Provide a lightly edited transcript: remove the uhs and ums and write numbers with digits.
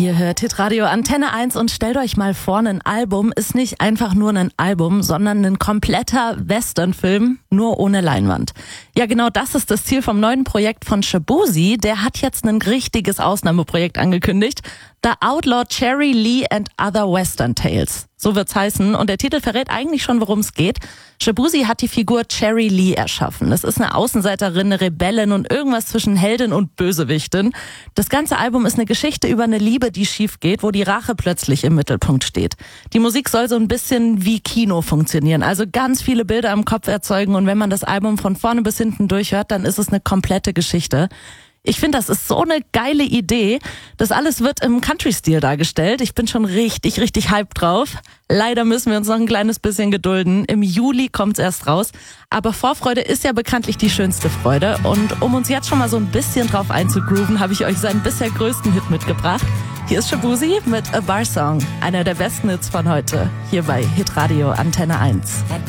Ihr hört Hitradio Antenne 1 und stellt euch mal vor, ein Album ist nicht einfach nur ein Album, sondern ein kompletter Westernfilm, nur ohne Leinwand. Ja, genau das ist das Ziel vom neuen Projekt von Shaboozey. Der hat jetzt ein richtiges Ausnahmeprojekt angekündigt. The Outlaw Cherry Lee and Other Western Tales. So wird's heißen. Und der Titel verrät eigentlich schon, worum es geht. Shaboozey hat die Figur Cherry Lee erschaffen. Das ist eine Außenseiterin, eine Rebellin und irgendwas zwischen Heldin und Bösewichtin. Das ganze Album ist eine Geschichte über eine Liebe, die schief geht, wo die Rache plötzlich im Mittelpunkt steht. Die Musik soll so ein bisschen wie Kino funktionieren. Also ganz viele Bilder im Kopf erzeugen. Und wenn man das Album von vorne bis hinten durchhört, dann ist es eine komplette Geschichte. Ich finde, das ist so eine geile Idee. Das alles wird im Country-Stil dargestellt. Ich bin schon richtig hyped drauf. Leider müssen wir uns noch ein kleines bisschen gedulden. Im Juli kommt's erst raus. Aber Vorfreude ist ja bekanntlich die schönste Freude. Und um uns jetzt schon mal so ein bisschen drauf einzugrooven, habe ich euch seinen bisher größten Hit mitgebracht. Hier ist Shaboozey mit A Bar Song. Einer der besten Hits von heute. Hier bei Hitradio Antenne 1.